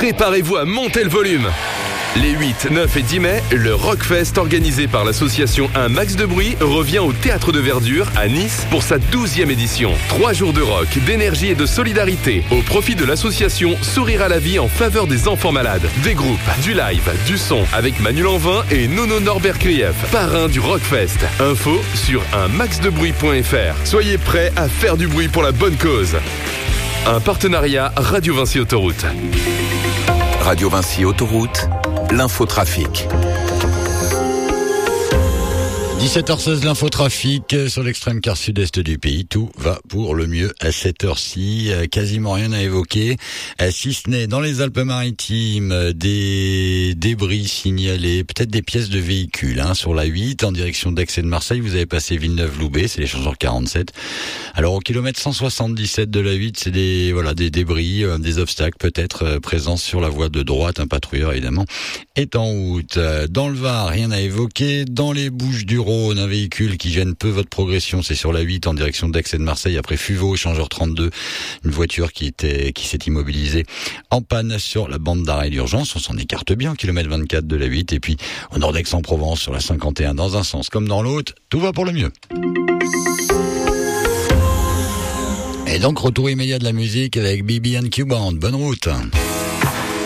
préparez-vous à monter le volume. Les 8, 9 et 10 mai, le Rockfest organisé par l'association Un Max de Bruit revient au Théâtre de Verdure à Nice pour sa 12e édition. 3 jours de rock, d'énergie et de solidarité au profit de l'association Sourire à la vie en faveur des enfants malades. Des groupes, du live, du son avec Manu Lanvin et Nono Norbert Krief, parrain du Rockfest. Info sur unmaxdebruit.fr. Soyez prêts à faire du bruit pour la bonne cause. Un partenariat Radio Vinci Autoroute. Radio Vinci Autoroute, l'infotrafic. 17h16, l'infotrafic sur l'extrême quart sud-est du pays. Tout va pour le mieux à cette heure-ci. Quasiment rien à évoquer, si ce n'est dans les Alpes-Maritimes des débris signalés, peut-être des pièces de véhicules sur la 8 en direction d'Aix et de Marseille. Vous avez passé Villeneuve-Loubet, c'est l'échangeur 47. Alors au kilomètre 177 de la 8, c'est des débris, des obstacles peut-être présents sur la voie de droite. Un patrouilleur évidemment est en route. Dans le Var, rien à évoquer. Dans les Bouches-du-Rhône, un véhicule qui gêne peu votre progression, c'est sur la 8 en direction d'Aix et de Marseille après Fuveau, échangeur 32, une voiture qui s'est immobilisée en panne sur la bande d'arrêt d'urgence. On s'en écarte bien au kilomètre 24 de la 8 et puis au nord d'Aix-en-Provence sur la 51 dans un sens comme dans l'autre, tout va pour le mieux. Et donc retour immédiat de la musique avec BB&Q Band. Bonne route.